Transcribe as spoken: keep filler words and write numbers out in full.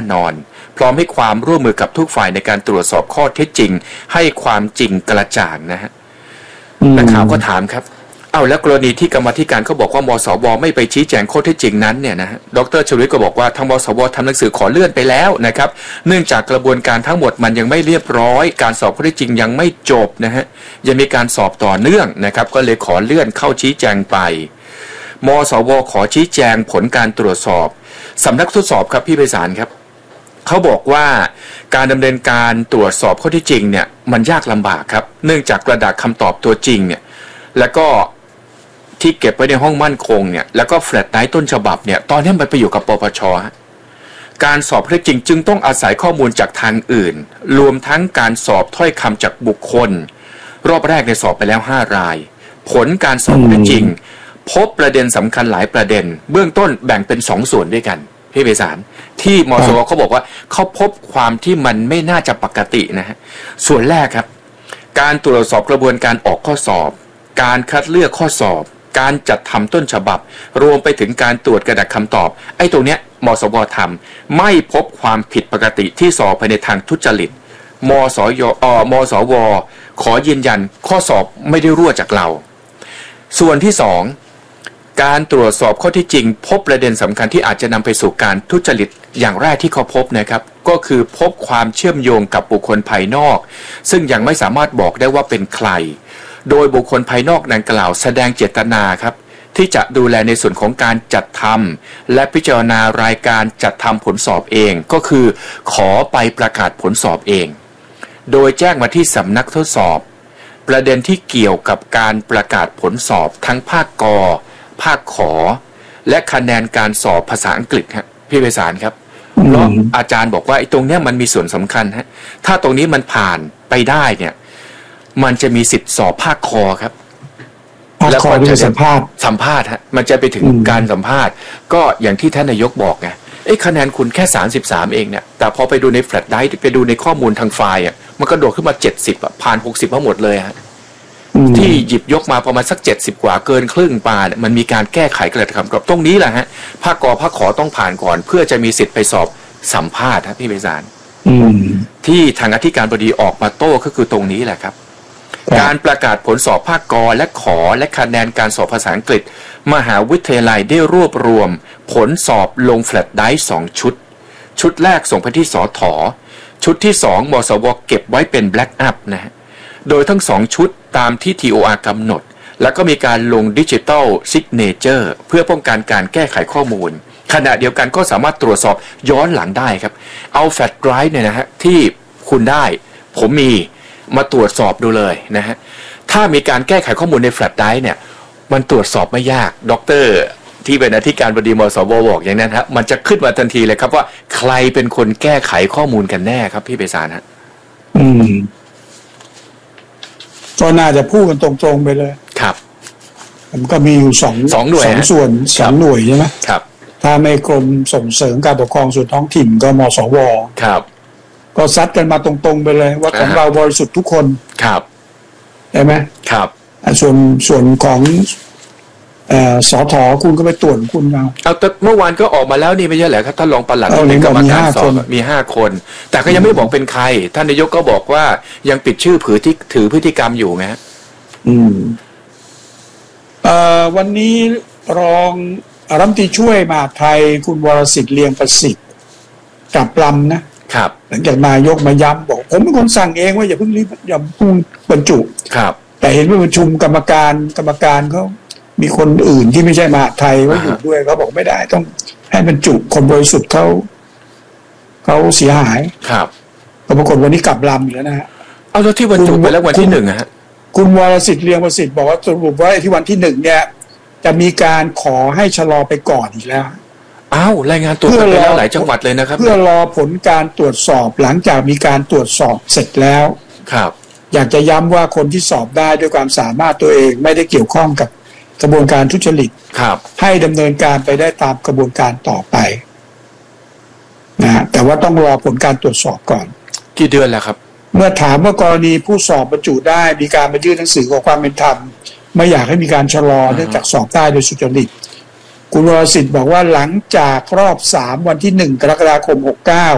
นอนพร้อมให้ความร่วมมือกับทุกฝ่ายในการตรวจสอบข้อเท็จจริงให้ความจริงกระจ่างนะฮะนักข่าวก็ถามครับเอาแล้วกรณีที่กรรมาธิการเขาบอกว่ามสวไม่ไปชี้แจงข้อเท็จจริงนั้นเนี่ยนะฮะดร.ชวิตก็บอกว่าทางมสวทำหนังสือขอเลื่อนไปแล้วนะครับเนื่องจากกระบวนการทั้งหมดมันยังไม่เรียบร้อยการสอบข้อเท็จจริงยังไม่จบนะฮะยังมีการสอบต่อเนื่องนะครับก็เลยขอเลื่อนเข้าชี้แจงไปมสวขอชี้แจงผลการตรวจสอบสำนักทดสอบครับพี่ไพศาลครับเขาบอกว่าการดำเนินการตรวจสอบข้อเท็จจริงเนี่ยมันยากลำบากครับเนื่องจากกระดาษคำตอบตัวจริงเนี่ยแล้วก็ที่เก็บไว้ในห้องมั่นคงเนี่ยแล้วก็แฟลชไดรฟ์ต้นฉบับเนี่ยตอนนี้มันไปอยู่กับปปช.การสอบข้อเท็จจริงจึงต้องอาศัยข้อมูลจากทางอื่นรวมทั้งการสอบถ้อยคำจากบุคคลรอบแรกในสอบไปแล้วห้ารายผลการสอบข้อเท็จจริงพบประเด็นสำคัญหลายประเด็นเบื้องต้นแบ่งเป็นสองส่วนด้วยกันพี่ไพศาลที่มสวเขาบอกว่าเขาพบความที่มันไม่น่าจะปกตินะฮะส่วนแรกครับการตรวจสอบกระบวนการออกข้อสอบการคัดเลือกข้อสอบการจัดทำต้นฉบับรวมไปถึงการตรวจกระดาษคำตอบไอ้ตรงเนี้ยมสวทำไม่พบความผิดปกติที่สอบไปในทางทุจริตมสยอมสวขอยืนยันข้อสอบไม่ได้รั่วจากเราส่วนที่สองการตรวจสอบข้อที่จริงพบประเด็นสำคัญที่อาจจะนำไปสู่การทุจริตอย่างแรกที่เขาพบนะครับก็คือพบความเชื่อมโยงกับบุคคลภายนอกซึ่งยังไม่สามารถบอกได้ว่าเป็นใครโดยบุคคลภายนอกดังกล่าวแสดงเจตนาครับที่จะดูแลในส่วนของการจัดทำและพิจารณารายการจัดทำผลสอบเองก็คือขอไปประกาศผลสอบเองโดยแจ้งมาที่สำนักทดสอบประเด็นที่เกี่ยวกับการประกาศผลสอบทั้งภาคกภาคขอและคะแนนการสอบภาษาอังกฤษครับพี่ไพศาลครับเพราะอาจารย์บอกว่าไอ้ตรงเนี้ยมันมีส่วนสำคัญฮะถ้าตรงนี้มันผ่านไปได้เนี่ยมันจะมีสิทธิ์สอบภาคคอครับแล้วก็จะสัมภาษณ์สัมภาษณ์ฮะมันจะไปถึงการสัมภาษณ์ก็อย่างที่ท่านนายกบอกไงไอ้คะแนนคุณแค่สามสิบสามเองเนี่ยแต่พอไปดูในแฟลชไดรฟ์ไปดูในข้อมูลทางไฟล์อ่ะมันก็โดดขึ้นมาเจ็ดสิบอ่ะผ่านหกสิบทั้งหมดเลยฮะที่หยิบยกมาประมาณสักเจ็ดสิบกว่าเกินครึ่งปาเนี่ยมันมีการแก้ไขกระดาษคำตอบตรงนี้แหละฮะภาคกภาคขอต้องผ่านก่อนเพื่อจะมีสิทธิ์ไปสอบสัมภาษณ์ครับพี่ไพศาลที่ทางอธิการบดีออกมาโต้ก็คือตรงนี้แหละครับการประกาศผลสอบภาคกและขอและคะแนนการสอบภาษาอังกฤษมหาวิทยาลัยได้รวบรวมผลสอบลงแฟลชไดรฟ์สองชุดชุดแรกส่งไปที่สถ.ชุดที่สองมสวเก็บไว้เป็นแบล็กอัพนะฮะโดยทั้งสองชุดตามที่ ที โอ อาร์ กำหนดแล้วก็มีการลงดิจิทัลซิกเนเจอร์เพื่อป้องกันการแก้ไขข้อมูลขณะเดียวกันก็สามารถตรวจสอบย้อนหลังได้ครับเอาแฟลชไดรฟ์เนี่ยนะฮะที่คุณได้ผมมีมาตรวจสอบดูเลยนะฮะถ้ามีการแก้ไขข้อมูลในแฟลชไดรฟ์เนี่ยมันตรวจสอบไม่ยากด็อกเตอร์ที่เป็นอธิการบดีมสวบอกอย่างนั้นฮะมันจะขึ้นมาทันทีเลยครับว่าใครเป็นคนแก้ไขข้อมูลกันแน่ครับพี่ไพศาลฮะอืมก็น่าจะพูดกันตรงๆไปเลยครับมันก็มีอยู่สองสองหน่วยสองส่วนสองหน่วยใช่ไหมครับถ้าในกรมส่งเสริมการปกครองส่วนท้องถิ่นก็มสวครับก็ซัดกันมาตรงๆไปเลยว่าของเราบริสุทธิ์ทุกคนครับใช่ไหมครับส่วนส่วนของเอ่อสถ.คุณก็ไปตรวจคุณเอาเอาแต่เมื่อวานก็ออกมาแล้วนี่ไม่ใช่เหรอครับท่านรองปลัดในกรรมการสอบมีห้าคนแต่ก็ยังไม่บอกเป็นใครท่านนายกก็บอกว่ายังปิดชื่อผือที่ถือพฤติกรรมอยู่ไงอืมเอ่อวันนี้รองรัฐมนตรีช่วยมหาดไทยคุณวรสิทธิ์เลียงประสิทธิ์กลับลำนะครับหลังจากนายกมาย้ำบอกผมเป็นคนสั่งเองว่าอย่าเพิ่งรีบอย่าเพิ่งบรรจุครับแต่เห็นว่าประชุมกรรมการกรรมการเขามีคนอื่นที่ไม่ใช่มหาดไทยว่าอยู่ด้วยเขาบอกไม่ได้ต้องให้บรรจุคนบริสุทธิ์เขาเขาเสียหายครับก็ปรากฏวันนี้กลับลำอยู่แล้วนะฮะเอาแล้วที่บรรจุไปแล้ววันที่หนึ่งฮะคุณวรสิทธิ์เลียงประสิทธิ์บอกว่าสรุปว่าที่วันที่หนึ่งเนี่ยจะมีการขอให้ชะลอไปก่อนอีกแล้วอ้าวรายงานตัวไปแล้วหลายจังหวัดเลยนะครับเพื่อรอผลการตรวจสอบหลังจากมีการตรวจสอบเสร็จแล้วครับอยากจะย้ำว่าคนที่สอบได้ด้วยความสามารถตัวเองไม่ได้เกี่ยวข้องกับกระบวนการทุจริตครับให้ดำเนินการไปได้ตามกระบวนการต่อไปนะแต่ว่าต้องรอผลการตรวจสอบก่อนกี่เดือนแล้วครับเมื่อถามว่ากรณีผู้สอบบรรจุได้มีการมายื่นหนังสือขอความเป็นธรรมไม่อยากให้มีการชะลอเนื่องจากสอบได้โดยสุจริตคุณวรสิทธิ์บอกว่าหลังจากรอบสามวันที่หนึ่งกรกฎาคมหกเก้า